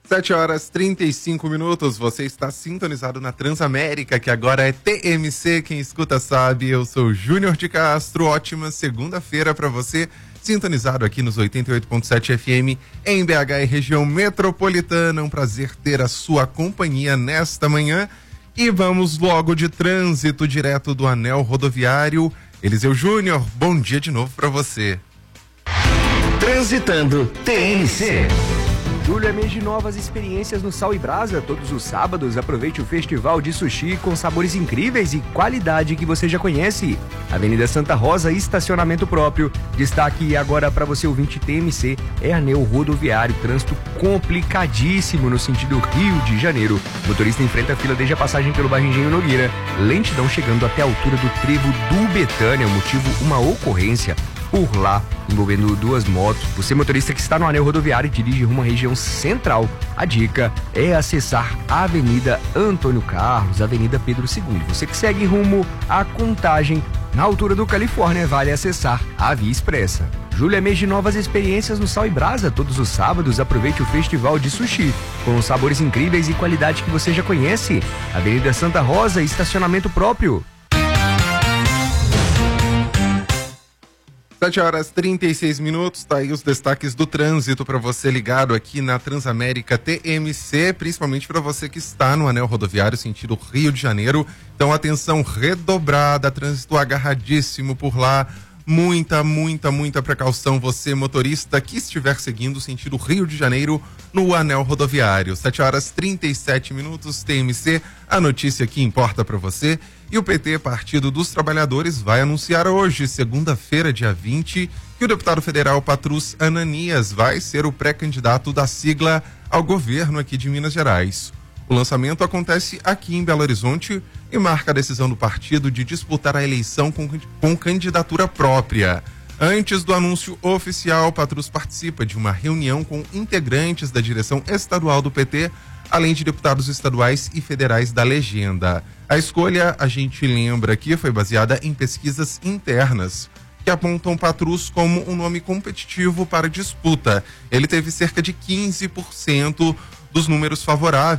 7h35, você está sintonizado na Transamérica, que agora é TMC, quem escuta sabe, eu sou Júnior de Castro, ótima segunda-feira para você, sintonizado aqui nos 88.7 FM em BH e região metropolitana, um prazer ter a sua companhia nesta manhã e vamos logo de trânsito direto do anel rodoviário. Eliseu Júnior, bom dia de novo para você. Transitando TMC. Julho é mês de novas experiências no Sal e Brasa. Todos os sábados, aproveite o festival de sushi com sabores incríveis e qualidade que você já conhece. Avenida Santa Rosa, estacionamento próprio. Destaque agora para você, ouvinte TMC, é anel rodoviário, trânsito complicadíssimo no sentido Rio de Janeiro. O motorista enfrenta a fila desde a passagem pelo bairro Engenho Nogueira. Lentidão chegando até a altura do trevo do Betânia, motivo uma ocorrência por lá, envolvendo duas motos. Você, motorista que está no anel rodoviário e dirige rumo à região central, a dica é acessar a Avenida Antônio Carlos, Avenida Pedro II. Você que segue rumo à Contagem, na altura do Califórnia, vale acessar a Via Expressa. Julho é mês de novas experiências no Sal e Brasa. Todos os sábados, aproveite o festival de sushi, com sabores incríveis e qualidade que você já conhece. Avenida Santa Rosa, estacionamento próprio. 7h36, tá aí os destaques do trânsito para você ligado aqui na Transamérica TMC, principalmente para você que está no anel rodoviário sentido Rio de Janeiro. Então atenção redobrada, trânsito agarradíssimo por lá, muita precaução, você motorista que estiver seguindo sentido Rio de Janeiro no anel rodoviário. 7h37, TMC, a notícia que importa para você. E o PT, Partido dos Trabalhadores, vai anunciar hoje, segunda-feira, dia 20, que o deputado federal Patrus Ananias vai ser o pré-candidato da sigla ao governo aqui de Minas Gerais. O lançamento acontece aqui em Belo Horizonte e marca a decisão do partido de disputar a eleição com candidatura própria. Antes do anúncio oficial, Patrus participa de uma reunião com integrantes da direção estadual do PT, além de deputados estaduais e federais da legenda. A escolha, a gente lembra aqui, foi baseada em pesquisas internas, que apontam Patrus como um nome competitivo para a disputa. Ele teve cerca de 15% dos números favoráveis